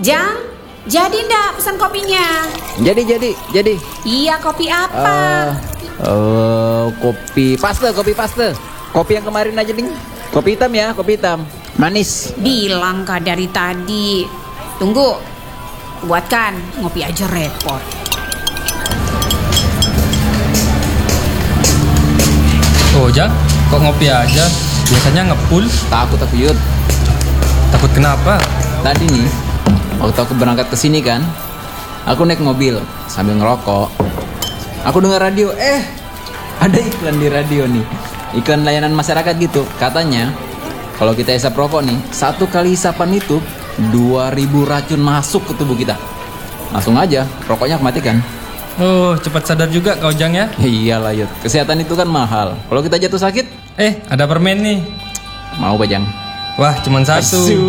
Jang, jadi ndak pesan kopinya? Jadi. Iya, kopi apa? Kopi paste. Kopi yang kemarin aja, Ding. Kopi hitam ya, kopi hitam. Manis. Bilang kah dari tadi. Tunggu, buatkan. Ngopi aja repot. Oh Jang, kok ngopi aja? Biasanya ngepul. Takut aku, Yud. Takut kenapa? Tadi nih, waktu aku berangkat ke sini kan, aku naik mobil sambil ngerokok. Aku dengar radio, ada iklan di radio nih. Iklan layanan masyarakat gitu. Katanya, kalau kita hisap rokok nih, 1 kali hisapan itu 2000 racun masuk ke tubuh kita. Langsung aja, rokoknya aku matikan. Oh, cepat sadar juga kau Jang ya. Iyalah, Yud. Kesehatan itu kan mahal. Kalau kita jatuh sakit, Ada permen nih. mau Bajang. Wah, cuman satu.